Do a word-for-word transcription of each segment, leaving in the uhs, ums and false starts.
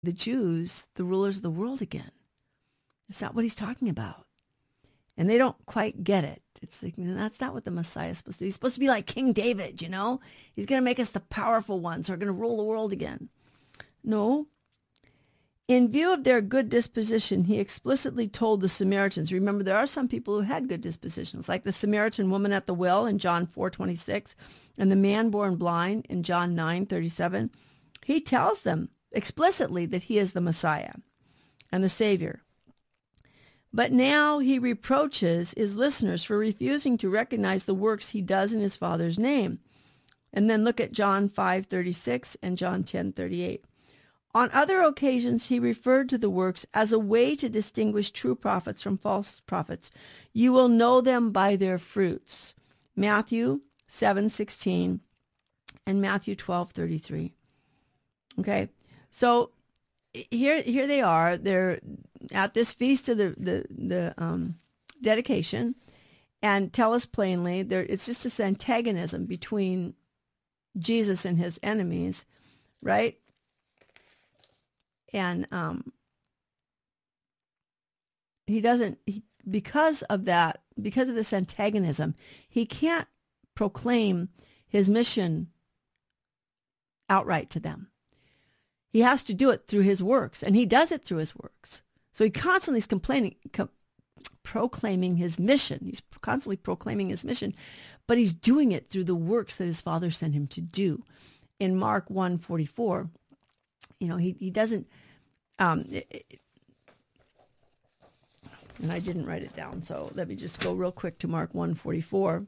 the Jews the rulers of the world again. It's not what he's talking about. And they don't quite get it. It's like, that's not what the Messiah is supposed to be. He's supposed to be like King David, you know? He's going to make us the powerful ones who are going to rule the world again. No. In view of their good disposition, he explicitly told the Samaritans. Remember, there are some people who had good dispositions, like the Samaritan woman at the well in John four twenty-six, and the man born blind in John nine thirty-seven. He tells them explicitly that he is the Messiah and the Savior. But now he reproaches his listeners for refusing to recognize the works he does in his Father's name. And then look at John five thirty-six and John ten thirty-eight. On other occasions, he referred to the works as a way to distinguish true prophets from false prophets. You will know them by their fruits. Matthew seven sixteen and Matthew twelve thirty-three. Okay, so here here they are. They're at this feast of the the, the um, dedication, and tell us plainly, there it's just this antagonism between Jesus and his enemies, right? And um, he doesn't, he, because of that, because of this antagonism, he can't proclaim his mission outright to them. He has to do it through his works, and he does it through his works. So he constantly is complaining, co- proclaiming his mission. He's constantly proclaiming his mission, but he's doing it through the works that his Father sent him to do. In Mark one forty-four, you know, he, he doesn't, um, it, it, and I didn't write it down, so let me just go real quick to Mark one forty-four.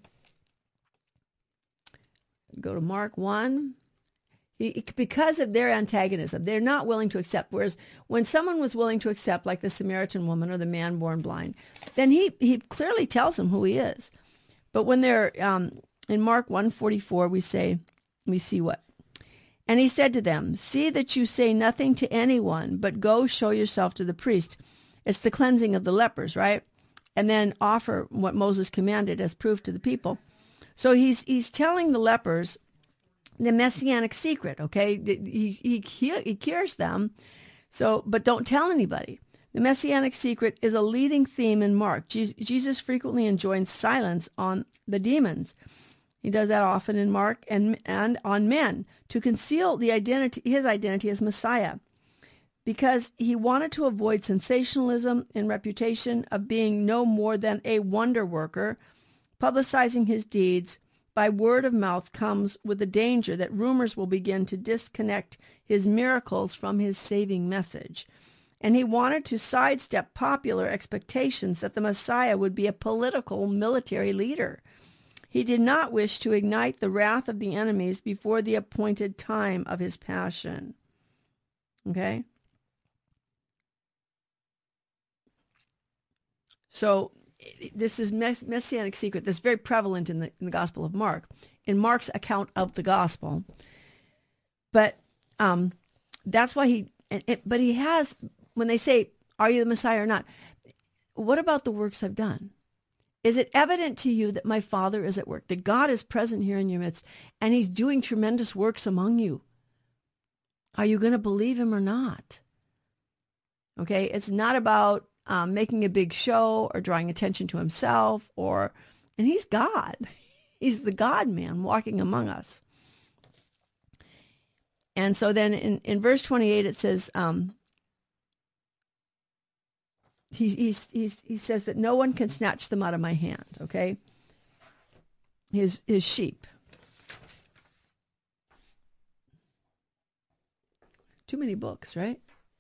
Go to Mark one. He, because of their antagonism, they're not willing to accept. Whereas when someone was willing to accept, like the Samaritan woman or the man born blind, then he, he clearly tells them who he is. But when they're um, in Mark one forty-four, we say, we see what? And he said to them, see that you say nothing to anyone, but go show yourself to the priest. It's the cleansing of the lepers, right? And then offer what Moses commanded as proof to the people. So he's he's telling the lepers the messianic secret, okay? He, he, he cures them, so but don't tell anybody. The messianic secret is a leading theme in Mark. Jesus frequently enjoins silence on the demons. He does that often in Mark and and on men to conceal the identity, his identity as Messiah, because he wanted to avoid sensationalism and reputation of being no more than a wonder worker. Publicizing his deeds by word of mouth comes with the danger that rumors will begin to disconnect his miracles from his saving message. And he wanted to sidestep popular expectations that the Messiah would be a political military leader. He did not wish to ignite the wrath of the enemies before the appointed time of his passion. Okay? So this is mess- messianic secret that's very prevalent in the, in the Gospel of Mark, in Mark's account of the Gospel. But um, that's why he, it, but he has, when they say, are you the Messiah or not? What about the works I've done? Is it evident to you that my Father is at work, that God is present here in your midst, and he's doing tremendous works among you? Are you going to believe him or not? Okay, it's not about um, making a big show or drawing attention to himself, or, and he's God. He's the God-man walking among us. And so then in, in verse twenty-eight, it says, um, He, he's, he's, he says that no one can snatch them out of my hand, okay? His, his sheep. Too many books, right?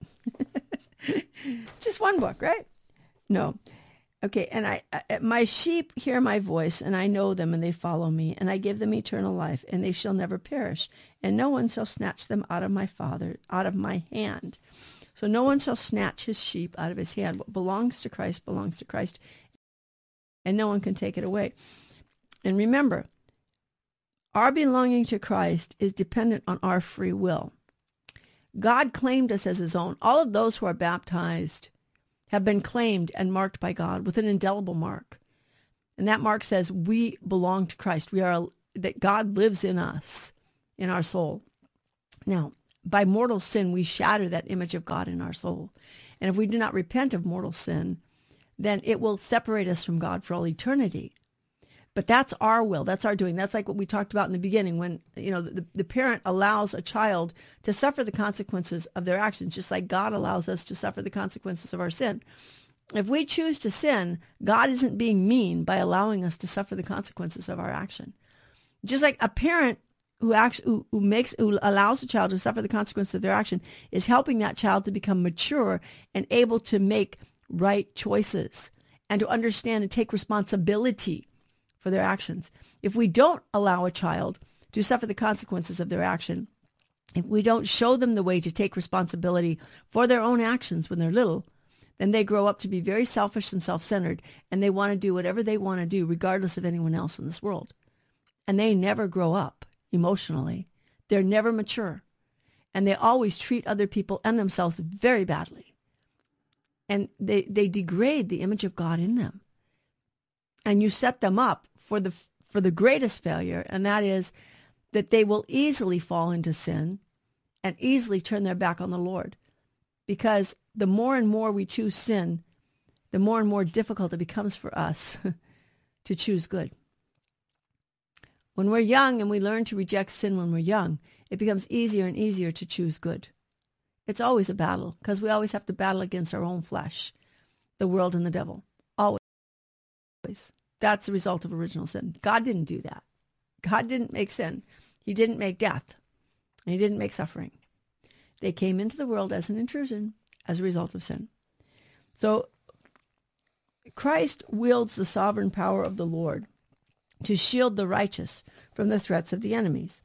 Just one book, right? No. Okay, and I, I, my sheep hear my voice, and I know them, and they follow me, and I give them eternal life, and they shall never perish, and no one shall snatch them out of my Father, out of my hand. So no one shall snatch his sheep out of his hand. What belongs to Christ belongs to Christ, and no one can take it away. And remember, our belonging to Christ is dependent on our free will. God claimed us as his own. All of those who are baptized have been claimed and marked by God with an indelible mark. And that mark says we belong to Christ. We are, that God lives in us, in our soul. Now, by mortal sin, we shatter that image of God in our soul. And if we do not repent of mortal sin, then it will separate us from God for all eternity. But that's our will. That's our doing. That's like what we talked about in the beginning when, you know, the, the parent allows a child to suffer the consequences of their actions, just like God allows us to suffer the consequences of our sin. If we choose to sin, God isn't being mean by allowing us to suffer the consequences of our action. Just like a parent who actually who, who makes who allows a child to suffer the consequences of their action is helping that child to become mature and able to make right choices and to understand and take responsibility for their actions. If we don't allow a child to suffer the consequences of their action, if we don't show them the way to take responsibility for their own actions when they're little, then they grow up to be very selfish and self-centered, and they want to do whatever they want to do regardless of anyone else in this world. And they never grow up emotionally. They're never mature. And they always treat other people and themselves very badly. And they, they degrade the image of God in them. And you set them up for the for the greatest failure, and that is that they will easily fall into sin and easily turn their back on the Lord. Because the more and more we choose sin, the more and more difficult it becomes for us to choose good. When we're young and we learn to reject sin when we're young, it becomes easier and easier to choose good. It's always a battle because we always have to battle against our own flesh, the world and the devil. Always. That's the result of original sin. God didn't do that. God didn't make sin. He didn't make death. And he didn't make suffering. They came into the world as an intrusion as a result of sin. So Christ wields the sovereign power of the Lord to shield the righteous from the threats of the enemies.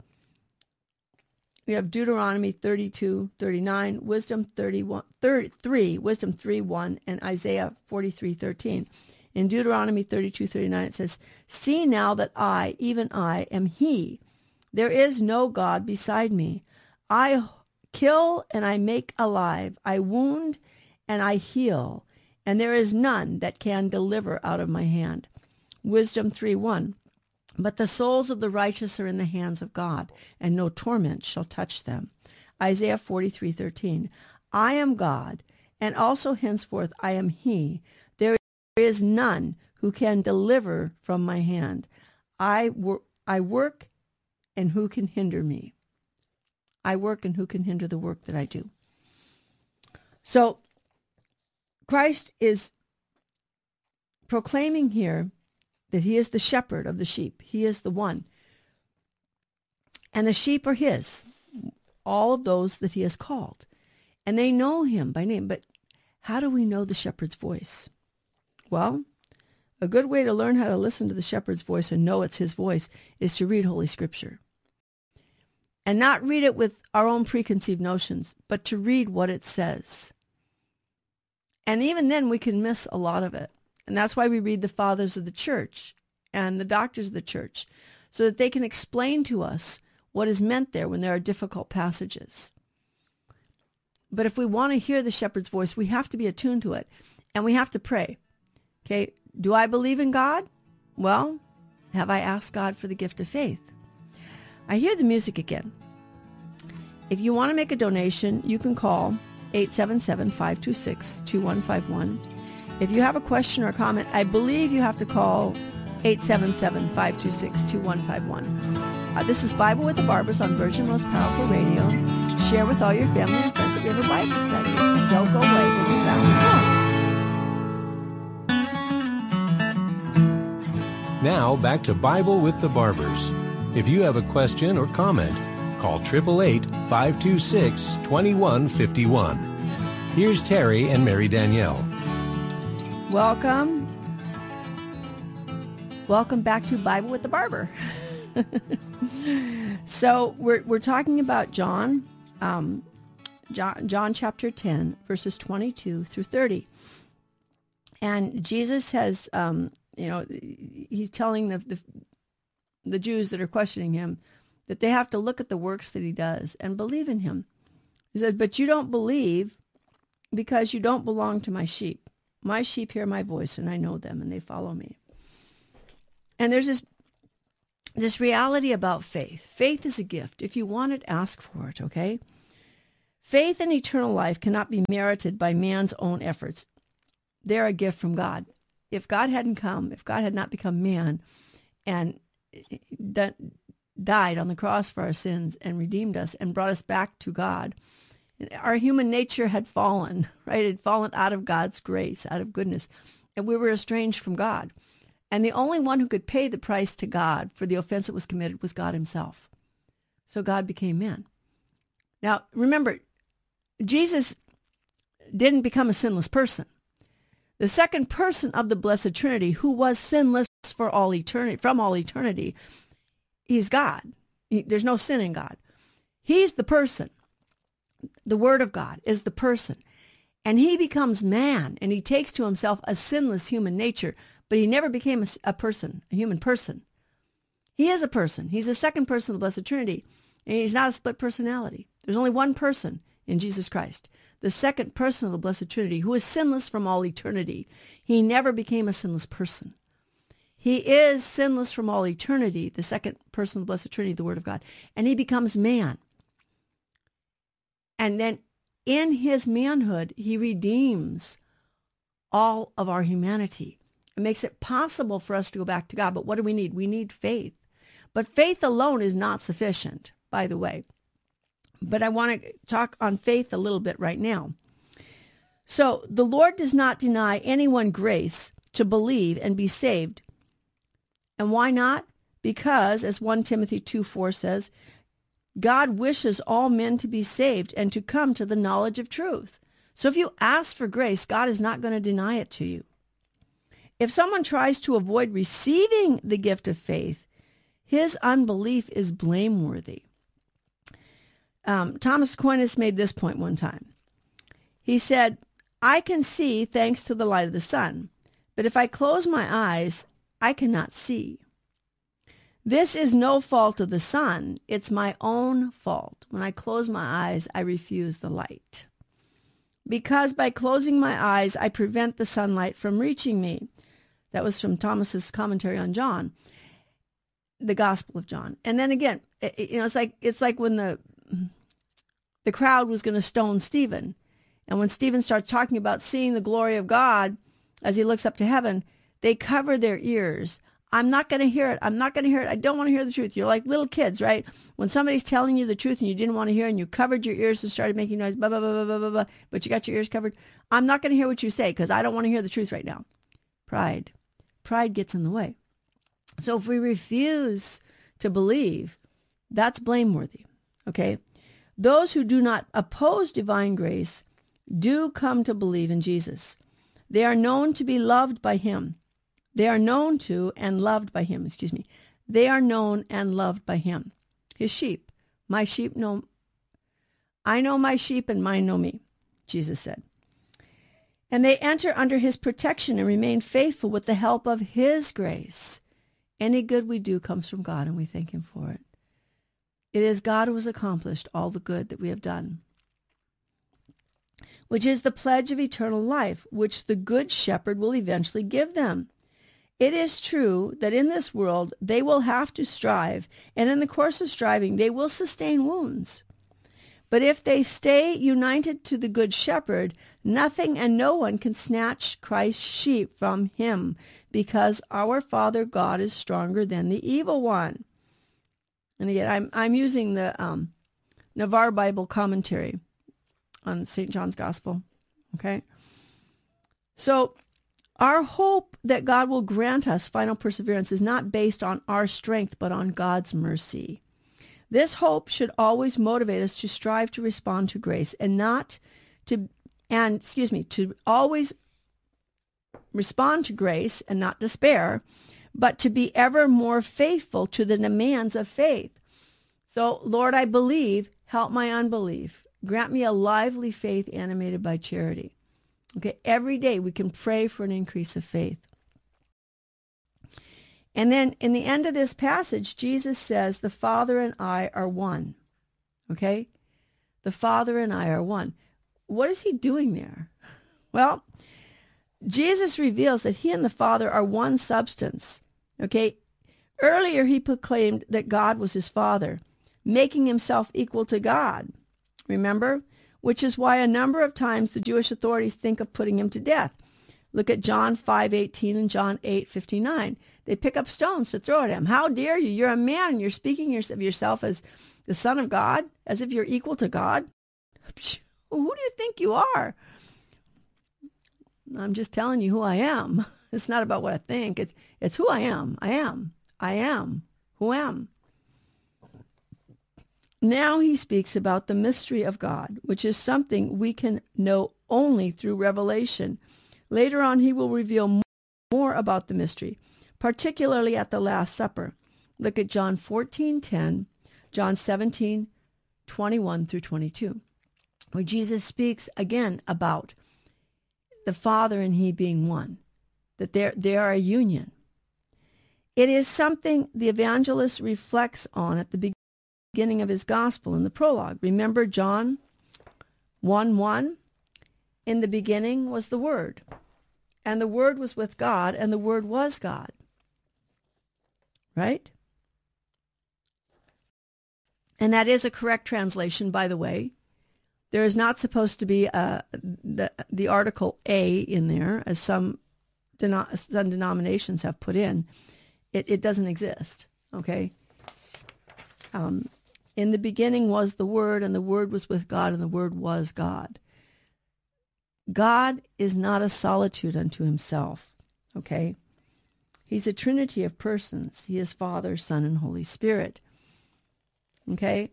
We have Deuteronomy thirty-two thirty-nine, Wisdom thirty-one, thirty-three, Wisdom three one, and Isaiah forty-three thirteen. In Deuteronomy thirty-two thirty-nine, it says, "See now that I, even I, am he. There is no God beside me. I kill and I make alive. I wound and I heal. And there is none that can deliver out of my hand." Wisdom three one. "But the souls of the righteous are in the hands of God, and no torment shall touch them." Isaiah forty-three thirteen. "I am God, and also henceforth I am he. There is none who can deliver from my hand. I, wor- I work, and who can hinder me?" I work, and who can hinder the work that I do? So Christ is proclaiming here that he is the shepherd of the sheep. He is the one. And the sheep are his, all of those that he has called. And they know him by name. But how do we know the shepherd's voice? Well, a good way to learn how to listen to the shepherd's voice and know it's his voice is to read Holy Scripture. And not read it with our own preconceived notions, but to read what it says. And even then we can miss a lot of it. And that's why we read the fathers of the church and the doctors of the church, so that they can explain to us what is meant there when there are difficult passages. But if we want to hear the shepherd's voice, we have to be attuned to it, and we have to pray. Okay, do I believe in God? Well, have I asked God for the gift of faith? I hear the music again. If you want to make a donation, you can call eight seven seven, five two six, two one five one. If you have a question or comment, I believe you have to call eight seven seven, five two six, two one five one. Uh, this is Bible with the Barbers on Virgin Most Powerful Radio. Share with all your family and friends that we have a Bible study. And don't go away. We'll be back. Now, back to Bible with the Barbers. If you have a question or comment, call eight eight eight, five two six, two one five one. Here's Terry and Mary Danielle. Welcome. Welcome back to Bible with the Barber. So we're we're talking about John, um, John, John chapter ten, verses twenty-two through thirty. And Jesus has, um, you know, he's telling the, the the Jews that are questioning him that they have to look at the works that he does and believe in him. He says, "But you don't believe because you don't belong to my sheep. My sheep hear my voice, and I know them, and they follow me." And there's this this reality about faith. Faith is a gift. If you want it, ask for it, okay? Faith and eternal life cannot be merited by man's own efforts. They're a gift from God. If God hadn't come, if God had not become man and died on the cross for our sins and redeemed us and brought us back to God, our human nature had fallen, right? It had fallen out of God's grace, out of goodness, and we were estranged from God. And the only one who could pay the price to God for the offense that was committed was God himself. So God became man. Now, remember, Jesus didn't become a sinless person. The second person of the Blessed Trinity, who was sinless for all eternity, from all eternity, he's God. He, there's no sin in God. He's the person. The Word of God is the person. And he becomes man, and he takes to himself a sinless human nature, but he never became a, a person, a human person. He is a person. He's the second person of the Blessed Trinity, and he's not a split personality. There's only one person in Jesus Christ, the second person of the Blessed Trinity, who is sinless from all eternity. He never became a sinless person. He is sinless from all eternity, the second person of the Blessed Trinity, the Word of God, and he becomes man. And then in his manhood, he redeems all of our humanity. It makes it possible for us to go back to God. But what do we need? We need faith. But faith alone is not sufficient, by the way. But I want to talk on faith a little bit right now. So the Lord does not deny anyone grace to believe and be saved. And why not? Because, as First Timothy two four says, God wishes all men to be saved and to come to the knowledge of truth. So if you ask for grace, God is not going to deny it to you. If someone tries to avoid receiving the gift of faith, his unbelief is blameworthy. Um, Thomas Aquinas made this point one time. He said, I can see thanks to the light of the sun, but if I close my eyes, I cannot see. This is no fault of the sun. It's my own fault. When I close my eyes, I refuse the light. Because by closing my eyes, I prevent the sunlight from reaching me. That was from Thomas's commentary on John, the Gospel of John. And then again, it, you know, it's like it's like when the the crowd was going to stone Stephen, and when Stephen starts talking about seeing the glory of God as he looks up to heaven, they cover their ears. I'm not going to hear it. I'm not going to hear it. I don't want to hear the truth. You're like little kids, right? When somebody's telling you the truth and you didn't want to hear and you covered your ears and started making noise, blah, blah, blah, blah, blah, blah, blah, but you got your ears covered. I'm not going to hear what you say because I don't want to hear the truth right now. Pride. Pride gets in the way. So if we refuse to believe, that's blameworthy, okay? Those who do not oppose divine grace do come to believe in Jesus. They are known to be loved by him. They are known to and loved by him, excuse me. They are known and loved by him. His sheep. My sheep know, I know my sheep and mine know me, Jesus said. And they enter under his protection and remain faithful with the help of his grace. Any good we do comes from God, and we thank him for it. It is God who has accomplished all the good that we have done, which is the pledge of eternal life, which the good shepherd will eventually give them. It is true that in this world they will have to strive, and in the course of striving they will sustain wounds. But if they stay united to the good shepherd, nothing and no one can snatch Christ's sheep from him, because our Father God is stronger than the evil one. And again, I'm I'm using the um, Navarre Bible commentary on Saint John's Gospel. Okay, so our hope that God will grant us final perseverance is not based on our strength, but on God's mercy. This hope should always motivate us to strive to respond to grace and not to, and excuse me, to always respond to grace and not despair, but to be ever more faithful to the demands of faith. So, Lord, I believe, help my unbelief. Grant me a lively faith animated by charity. Okay, every day we can pray for an increase of faith. And then in the end of this passage, Jesus says, the Father and I are one. Okay? The Father and I are one. What is he doing there? Well, Jesus reveals that he and the Father are one substance. Okay? Earlier he proclaimed that God was his Father, making himself equal to God. Remember? which is why a number of times the Jewish authorities think of putting him to death. Look at John five eighteen and John eight fifty-nine. They pick up stones to throw at him. How dare you? You're a man and you're speaking of yourself as the Son of God, as if you're equal to God. Who do you think you are? I'm just telling you who I am. It's not about what I think. It's it's who I am. I am. I am. Who am. Now he speaks about the mystery of God, which is something we can know only through revelation. Later on, he will reveal more about the mystery, particularly at the Last Supper. Look at John fourteen ten, John seventeen twenty-one through twenty-two, where Jesus speaks again about the Father and he being one, that they they are a union. It is something the evangelist reflects on at the beginning of his gospel in the prologue. Remember John one one? In the beginning was the Word, and the Word was with God, and the Word was God. Right? And that is a correct translation, by the way. There is not supposed to be a, the, the article a in there, as some, deno- some denominations have put in. It, it doesn't exist, okay? Um, in the beginning was the Word, and the Word was with God, and the Word was God. God is not a solitude unto himself, okay? He's a trinity of persons. He is Father, Son, and Holy Spirit, okay?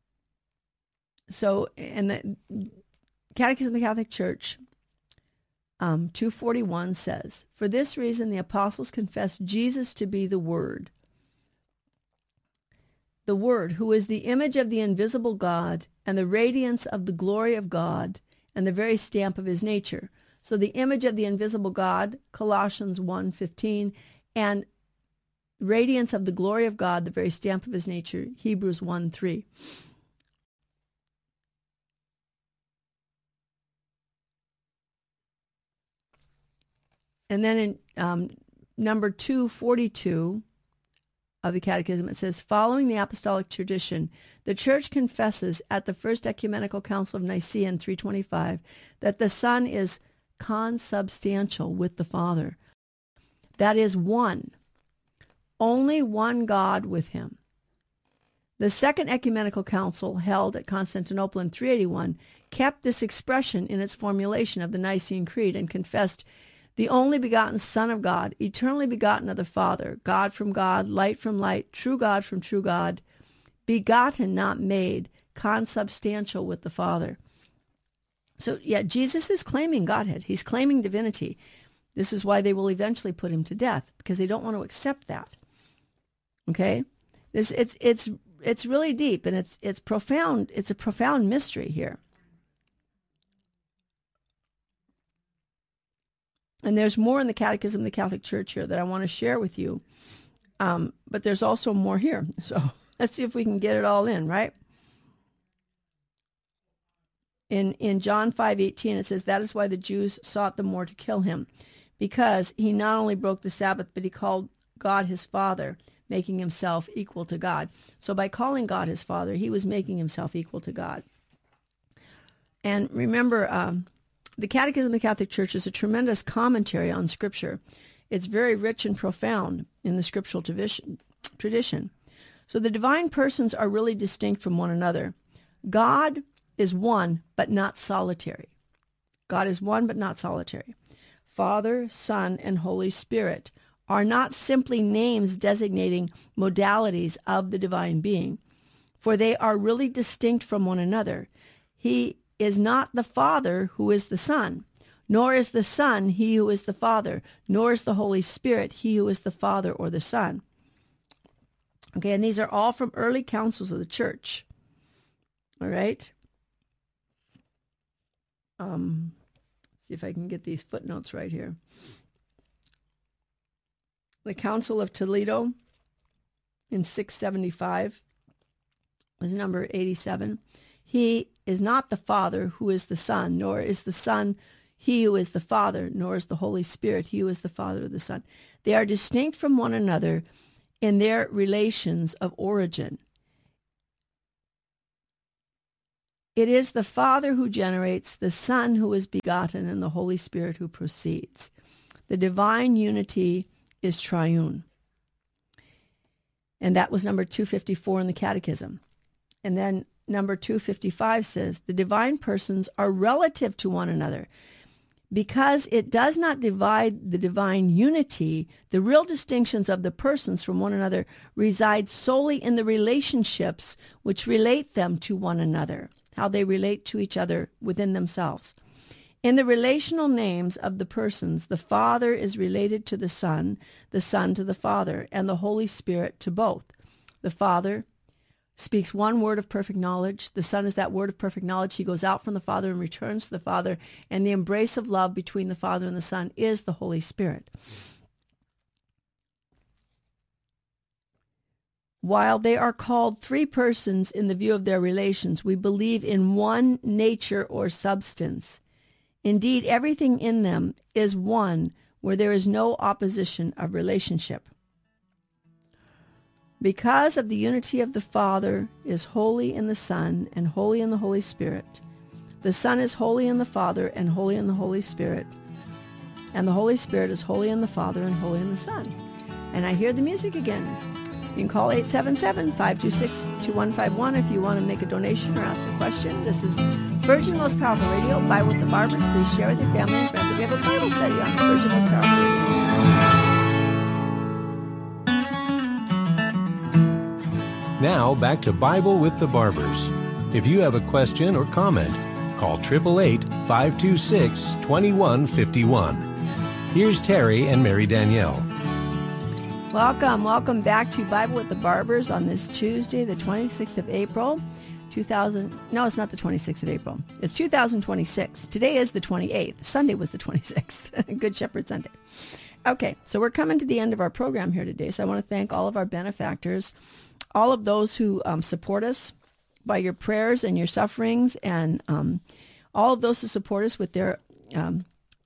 So, and the Catechism of the Catholic Church, um, two forty-one says, for this reason the apostles confessed Jesus to be the Word. The Word, who is the image of the invisible God and the radiance of the glory of God and the very stamp of his nature. So the image of the invisible God, Colossians one fifteen, and radiance of the glory of God, the very stamp of his nature, Hebrews one three. And then in um, number two forty-two of the Catechism, it says, following the apostolic tradition, the Church confesses at the First Ecumenical Council of Nicaea in three twenty-five that the Son is consubstantial with the Father. That is one, only one God with him. The Second Ecumenical Council, held at Constantinople in three eighty-one, kept this expression in its formulation of the Nicene Creed and confessed the only begotten Son of God, eternally begotten of the Father, God from God, light from light, true God from true God, begotten, not made, consubstantial with the Father. So, yeah, Jesus is claiming Godhead. He's claiming divinity. This is why they will eventually put him to death, because they don't want to accept that. Okay? This it's it's it's really deep, and it's it's profound. It's a profound mystery here. And there's more in the Catechism of the Catholic Church here that I want to share with you. Um, but there's also more here. So let's see if we can get it all in, right? In in John five eighteen, it says, that is why the Jews sought the more to kill him, because he not only broke the Sabbath, but he called God his Father, making himself equal to God. So by calling God his Father, he was making himself equal to God. And remember, um, the Catechism of the Catholic Church is a tremendous commentary on Scripture. It's very rich and profound in the scriptural tradition. So the divine persons are really distinct from one another. God is one, but not solitary. God is one, but not solitary. Father, Son, and Holy Spirit are not simply names designating modalities of the divine being, for they are really distinct from one another. He is not the Father who is the Son, nor is the Son he who is the Father, nor is the Holy Spirit he who is the Father or the Son. Okay, and these are all from early councils of the Church. All right. Um, let's see if I can get these footnotes right here. The Council of Toledo in six seventy-five was number eighty-seven. He is not the Father who is the Son, nor is the Son he who is the Father, nor is the Holy Spirit he who is the Father of the Son. They are distinct from one another in their relations of origin. It is the Father who generates, the Son who is begotten, and the Holy Spirit who proceeds. The divine unity is triune. And that was number two fifty-four in the Catechism. And then number two fifty-five says, the divine persons are relative to one another. Because it does not divide the divine unity, the real distinctions of the persons from one another reside solely in the relationships which relate them to one another, how they relate to each other within themselves. In the relational names of the persons, the Father is related to the Son, the Son to the Father, and the Holy Spirit to both. The Father speaks one word of perfect knowledge. The Son is that word of perfect knowledge. He goes out from the Father and returns to the Father, and the embrace of love between the Father and the Son is the Holy Spirit. While they are called three persons in the view of their relations, we believe in one nature or substance. Indeed, everything in them is one, where there is no opposition of relationship. Because of the unity of the Father is holy in the Son and holy in the Holy Spirit. The Son is holy in the Father and holy in the Holy Spirit. And the Holy Spirit is holy in the Father and holy in the Son. And I hear the music again. You can call eight seven seven, five two six, two one five one if you want to make a donation or ask a question. This is Virgin Most Powerful Radio, Bible with the Barbers. Please share with your family and friends. We have a Bible study on Virgin Most Powerful Radio. Now, back to Bible with the Barbers. If you have a question or comment, call eight eight eight, five two six, two one five one. Here's Terry and Mary Danielle. Welcome, welcome back to Bible with the Barbers on this Tuesday, the twenty-sixth of April, two thousand. No, it's not the twenty-sixth of April. It's two thousand twenty-six. Today is the twenty-eighth. Sunday was the twenty-sixth. Good Shepherd Sunday. Okay, so we're coming to the end of our program here today. So I want to thank all of our benefactors, all of those who um, support us by your prayers and your sufferings, and um, all of those who support us with their um,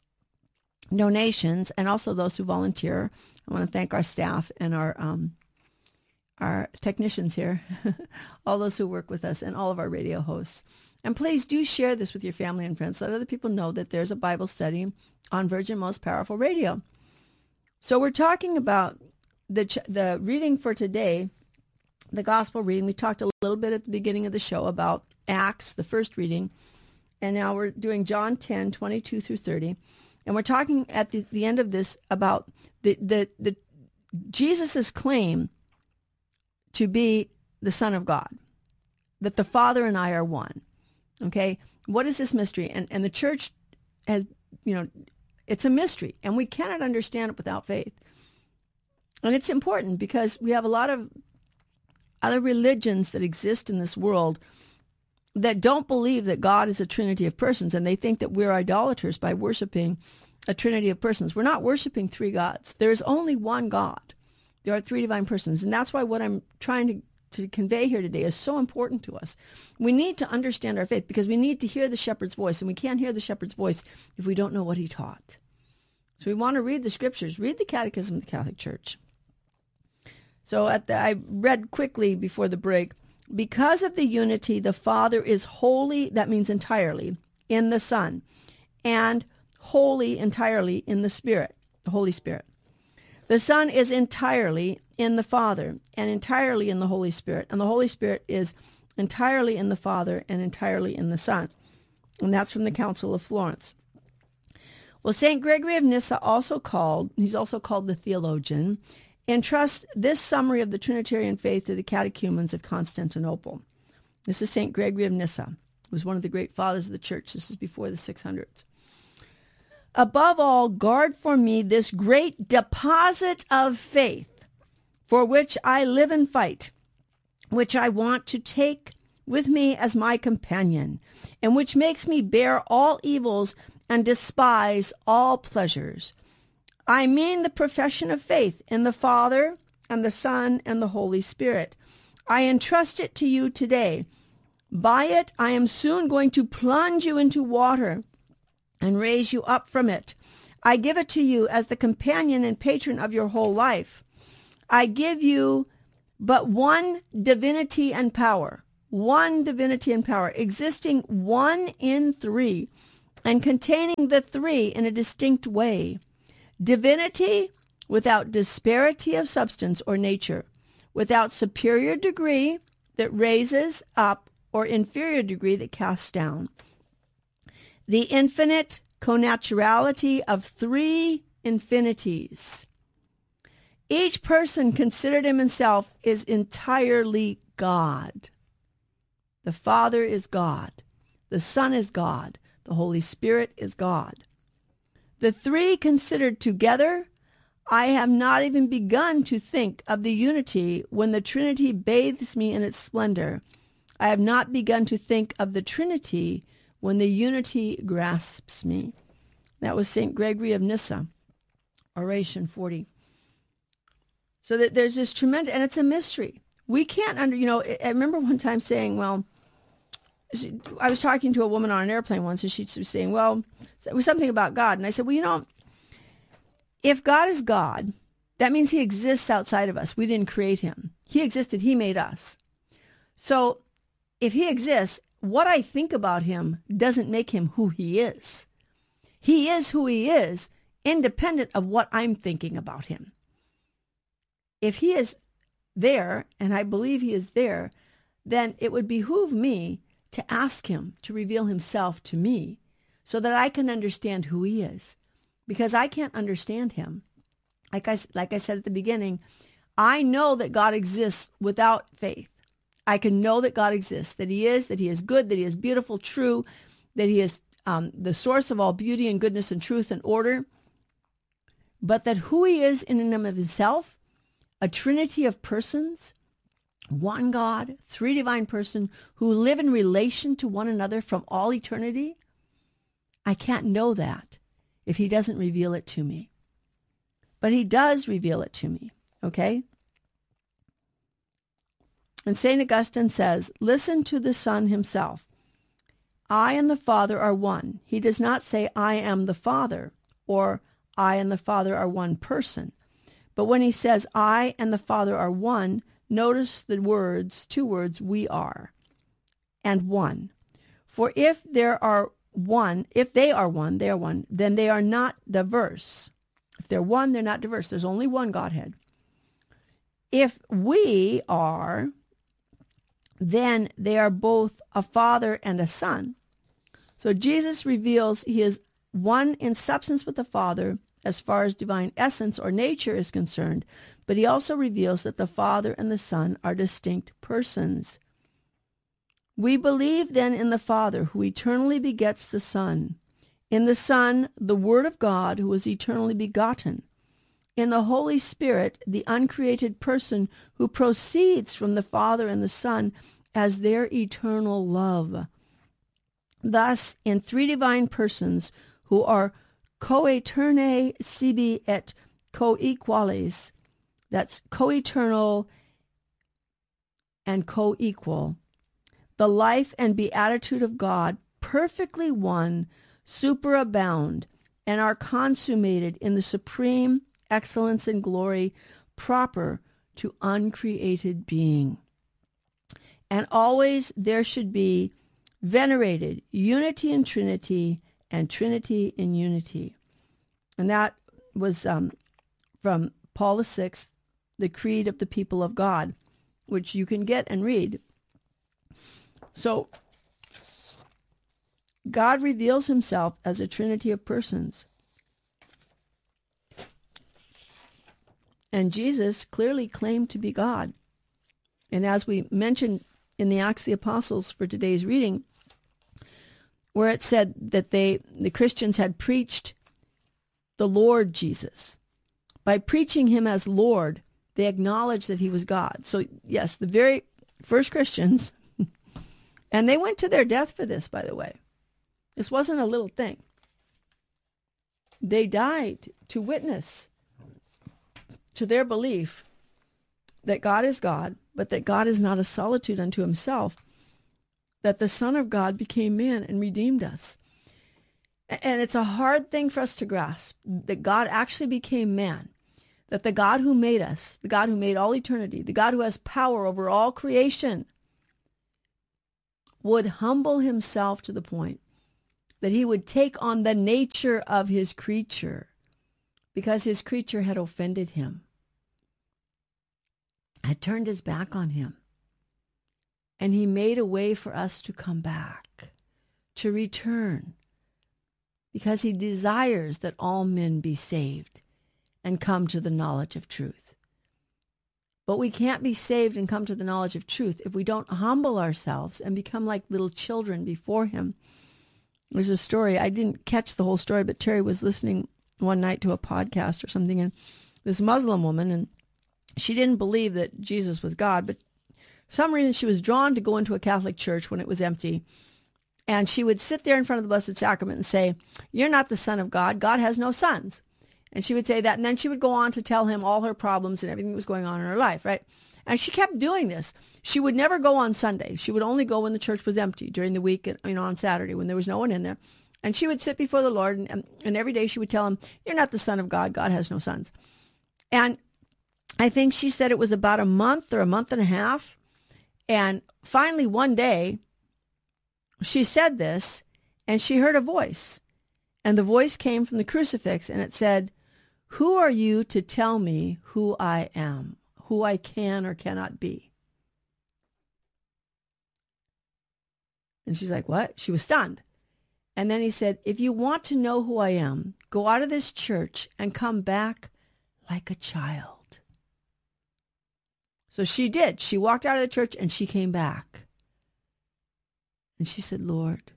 donations, and also those who volunteer. I want to thank our staff and our um, our technicians here, all those who work with us, and all of our radio hosts. And please do share this with your family and friends. Let other people know that there's a Bible study on Virgin Most Powerful Radio. So we're talking about the ch- the reading for today, the gospel reading. We talked a little bit at the beginning of the show about Acts, the first reading, and now we're doing John ten, twenty-two through thirty. And we're talking at the, the end of this about the, the, the Jesus' claim to be the Son of God, that the Father and I are one. Okay? What is this mystery? And and the church has, you know, it's a mystery, and we cannot understand it without faith. And it's important because we have a lot of other religions that exist in this world that don't believe that God is a trinity of persons, and they think that we're idolaters by worshiping a trinity of persons. We're not worshiping three gods. There is only one God. There are three divine persons, and that's why what I'm trying to, to convey here today is so important to us. We need to understand our faith because we need to hear the shepherd's voice, and we can't hear the shepherd's voice if we don't know what he taught. So we want to read the scriptures, read the Catechism of the Catholic Church. So at the, I read quickly before the break, because of the unity, the Father is wholly, that means entirely, in the Son, and wholly entirely in the Spirit, the Holy Spirit. The Son is entirely in the Father and entirely in the Holy Spirit, and the Holy Spirit is entirely in the Father and entirely in the Son. And that's from the Council of Florence. Well, Saint Gregory of Nyssa also called, he's also called the theologian, entrusts this summary of the Trinitarian faith to the catechumens of Constantinople. This is Saint Gregory of Nyssa, who was one of the great fathers of the church. This is before the six hundreds. Above all, guard for me this great deposit of faith, for which I live and fight, which I want to take with me as my companion, and which makes me bear all evils and despise all pleasures. I mean the profession of faith in the Father and the Son and the Holy Spirit. I entrust it to you today. By it, I am soon going to plunge you into water and raise you up from it. I give it to you as the companion and patron of your whole life. I give you but one divinity and power, one divinity and power, existing one in three, and containing the three in a distinct way. Divinity without disparity of substance or nature, without superior degree that raises up or inferior degree that casts down. The infinite connaturality of three infinities. Each person considered in himself is entirely God. The Father is God. The Son is God. The Holy Spirit is God. The three considered together, I have not even begun to think of the unity when the Trinity bathes me in its splendor. I have not begun to think of the Trinity when the unity grasps me. That was Saint Gregory of Nyssa, Oration forty. So that there's this tremendous, and it's a mystery. We can't under, you know, I remember one time saying, well, I was talking to a woman on an airplane once, and she was saying, well, it was something about God. And I said, well, you know, if God is God, that means he exists outside of us. We didn't create him. He existed. He made us. So if he exists, what I think about him doesn't make him who he is. He is who he is, independent of what I'm thinking about him. If he is there, and I believe he is there, then it would behoove me to ask him to reveal himself to me so that I can understand who he is. Because I can't understand him. Like I, like I said at the beginning, I know that God exists without faith. I can know that God exists, that he is, that he is good, that he is beautiful, true, that he is um, the source of all beauty and goodness and truth and order. But that who he is in and of himself, a trinity of persons, one God, three divine persons who live in relation to one another from all eternity, I can't know that if he doesn't reveal it to me. But he does reveal it to me, okay? And Saint Augustine says, listen to the Son himself. I and the Father are one. He does not say, I am the Father, or I and the Father are one person. But when he says, I and the Father are one, notice the words, two words, we are, and one. For if there are one, if they are one, they are one, then they are not diverse. If they're one, they're not diverse. There's only one Godhead. If we are, then they are both a Father and a Son. So Jesus reveals he is one in substance with the Father as far as divine essence or nature is concerned, but he also reveals that the Father and the Son are distinct persons. We believe then in the Father, who eternally begets the Son, in the Son, the Word of God, who is eternally begotten, in the Holy Spirit, the uncreated person who proceeds from the Father and the Son as their eternal love. Thus, in three divine persons who are coeterne sibi et coequales, that's co-eternal and co-equal, the life and beatitude of God, perfectly one, superabound, and are consummated in the supreme excellence and glory proper to uncreated being. And always there should be venerated unity in Trinity and Trinity in unity. And that was um, from Paul the Sixth, the Creed of the People of God, which you can get and read. So God reveals himself as a trinity of persons. And Jesus clearly claimed to be God. And as we mentioned in the Acts of the Apostles for today's reading, where it said that they, the Christians had preached the Lord Jesus. By preaching him as Lord, they acknowledged that he was God. So yes, the very first Christians, and they went to their death for this, by the way. This wasn't a little thing. They died to witness to their belief that God is God, but that God is not a solitude unto himself, that the Son of God became man and redeemed us. And it's a hard thing for us to grasp, that God actually became man, that the God who made us, the God who made all eternity, the God who has power over all creation, would humble himself to the point that he would take on the nature of his creature because his creature had offended him, had turned his back on him. And he made a way for us to come back, to return, because he desires that all men be saved and come to the knowledge of truth. But we can't be saved and come to the knowledge of truth if we don't humble ourselves and become like little children before him. There's a story, I didn't catch the whole story, but Terry was listening one night to a podcast or something, and this Muslim woman, and she didn't believe that Jesus was God, but for some reason she was drawn to go into a Catholic church when it was empty. And she would sit there in front of the Blessed Sacrament and say, "You're not the Son of God. God has no sons." And she would say that. And then she would go on to tell him all her problems and everything that was going on in her life, right? And she kept doing this. She would never go on Sunday. She would only go when the church was empty during the week, you know, on Saturday when there was no one in there. And she would sit before the Lord, and, and, and every day she would tell him, "You're not the Son of God. God has no sons." And I think she said it was about a month or a month and a half. And finally one day, she said this, and she heard a voice. And the voice came from the crucifix, and it said, "Who are you to tell me who I am, who I can or cannot be?" And she's like, "What?" She was stunned. And then he said, "If you want to know who I am, go out of this church and come back like a child." So she did. She walked out of the church and she came back. And she said, "Lord,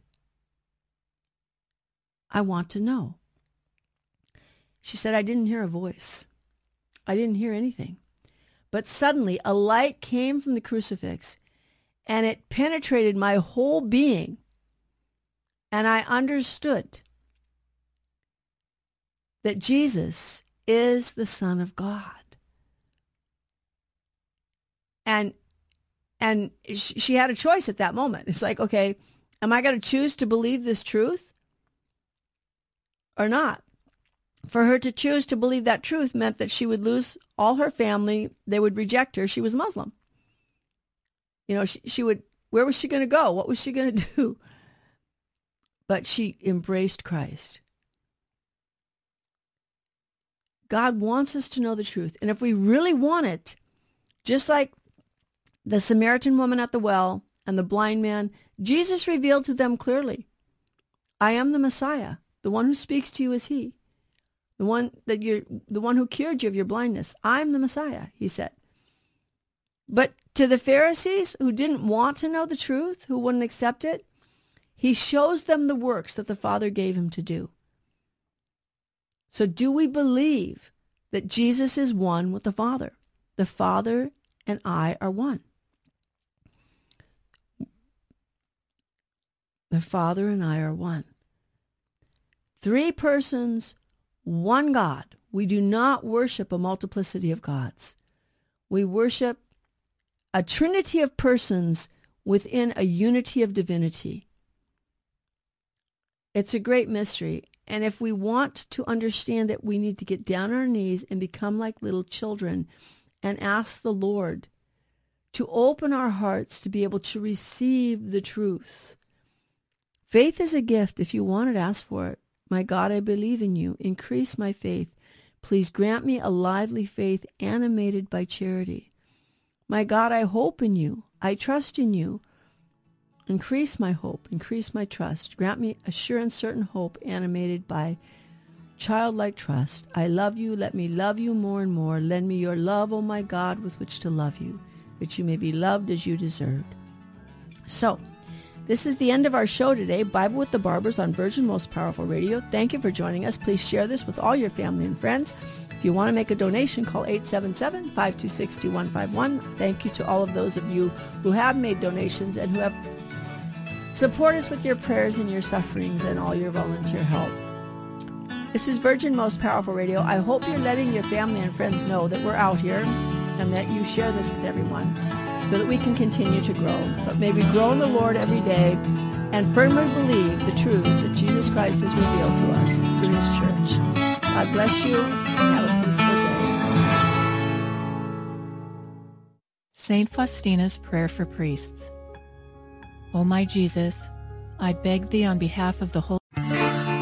I want to know." She said, "I didn't hear a voice. I didn't hear anything. But suddenly a light came from the crucifix and it penetrated my whole being. And I understood that Jesus is the Son of God." And and she had a choice at that moment. It's like, okay, am I going to choose to believe this truth or not? For her to choose to believe that truth meant that she would lose all her family. They would reject her. She was Muslim. You know, she, she would, where was she going to go? What was she going to do? But she embraced Christ. God wants us to know the truth. And if we really want it, just like the Samaritan woman at the well and the blind man, Jesus revealed to them clearly, "I am the Messiah. The one who speaks to you is he. The one that you're, the one who cured you of your blindness. I'm the Messiah," he said. But to the Pharisees who didn't want to know the truth, who wouldn't accept it, he shows them the works that the Father gave him to do. So do we believe that Jesus is one with the Father? The Father and I are one. The Father and I are one. Three persons, one God. We do not worship a multiplicity of gods. We worship a trinity of persons within a unity of divinity. It's a great mystery. And if we want to understand it, we need to get down on our knees and become like little children and ask the Lord to open our hearts to be able to receive the truth. Faith is a gift. If you want it, ask for it. My God, I believe in you. Increase my faith. Please grant me a lively faith animated by charity. My God, I hope in you. I trust in you. Increase my hope. Increase my trust. Grant me a sure and certain hope animated by childlike trust. I love you. Let me love you more and more. Lend me your love, O my God, with which to love you, that you may be loved as you deserved. So, this is the end of our show today, Bible with the Barbers on Virgin Most Powerful Radio. Thank you for joining us. Please share this with all your family and friends. If you want to make a donation, call eight seven seven, five two six, two one five one. Thank you to all of those of you who have made donations and who have supported us with your prayers and your sufferings and all your volunteer help. This is Virgin Most Powerful Radio. I hope you're letting your family and friends know that we're out here and that you share this with everyone, so that we can continue to grow. But may we grow in the Lord every day and firmly believe the truth that Jesus Christ has revealed to us through his church. God bless you and have a peaceful day. Saint Faustina's Prayer for Priests. O my Jesus, I beg thee on behalf of the whole